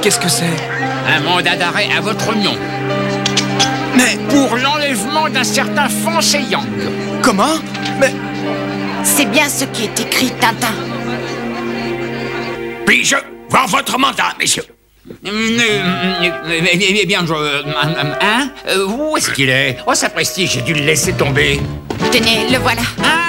Qu'est-ce que c'est? Un mandat d'arrêt à votre nom. Mais Pour l'enlèvement d'un certain Foncé Yang. comment? Mais C'est bien ce qui est écrit, Tintin. Puis-je voir votre mandat, messieurs? Eh bien, où est-ce qu'il est? Oh, sapristi, j'ai dû le laisser tomber. Tenez, le voilà. Ah,